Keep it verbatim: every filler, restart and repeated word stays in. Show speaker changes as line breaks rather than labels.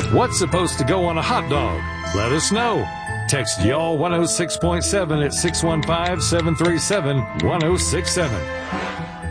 What's supposed to go on a hot dog? Let us know. Text y'all one oh six point seven at six one five, seven three seven, one oh six seven.